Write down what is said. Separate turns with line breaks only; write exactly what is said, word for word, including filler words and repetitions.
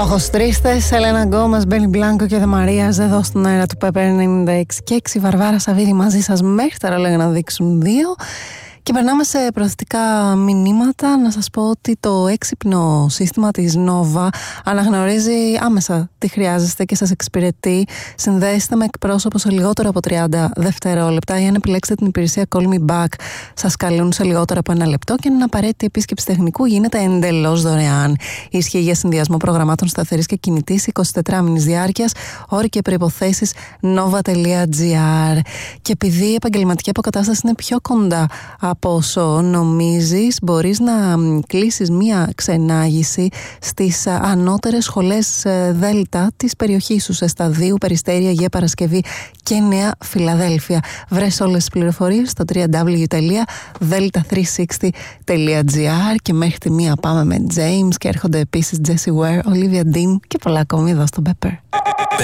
Ojos Tristes, Ελένα Γκόμες, Μπένι Μπλάνκο και Δε Μαρίας εδώ στον αέρα του Pepper ενενήντα έξι και έξι. Βαρβάρα Σαββίδη μαζί σας μέχρι τώρα, λέγα να δείξουν δύο. Και περνάμε σε προθετικά μηνύματα. Να σας πω ότι το έξυπνο σύστημα της Nova αναγνωρίζει άμεσα τι χρειάζεστε και σας εξυπηρετεί. Συνδέεστε με εκπρόσωπο σε λιγότερο από τριάντα δευτερόλεπτα ή αν επιλέξετε την υπηρεσία Call Me Back σας καλούν σε λιγότερο από ένα λεπτό και αν απαραίτητη επίσκεψη τεχνικού γίνεται εντελώς δωρεάν. Ισχύει για συνδυασμό προγραμμάτων σταθερής και κινητής εικοσιτετράμηνης διάρκειας. Όροι και προϋποθέσεις nova.gr. Και επειδή η επαγγελματική αποκατάσταση είναι πιο κοντά από όσο νομίζεις, μπορείς να κλείσεις μία ξενάγηση στις ανώτερες σχολές Δέλτα της περιοχής σου, σε Σταδίου, Περιστέρι, Αγία Παρασκευή και Νέα Φιλαδέλφια. Βρες όλες τις πληροφορίες στο double-u double-u double-u τελεία delta τριακόσια εξήντα τελεία gr. Και μέχρι τη μία πάμε με James και έρχονται επίσης Jessie Ware, Olivia Dean και πολλά ακόμη εδώ στο Pepper.